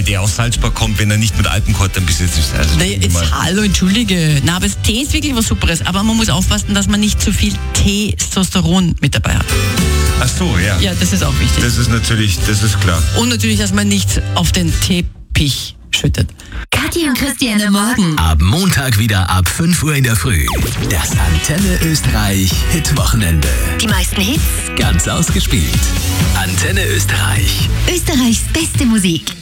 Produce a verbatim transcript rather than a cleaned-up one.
weil der aus Salzburg kommt, wenn er nicht mit Alpenkräutern besetzt ist. Also Na, jetzt, hallo, entschuldige. Na, aber das Tee ist wirklich was Superes. Aber man muss aufpassen, dass man nicht zu viel Testosteron mit dabei hat. Ach so, ja. Ja, das ist auch wichtig. Das ist natürlich, das ist klar. Und natürlich, dass man nicht auf den Teepich schüttet. Kathi und Christian am Morgen. Ab Montag wieder ab fünf Uhr in der Früh. Das Antenne Österreich Hit-Wochenende. Die meisten Hits. Ganz ausgespielt. Antenne Österreich. Österreichs beste Musik.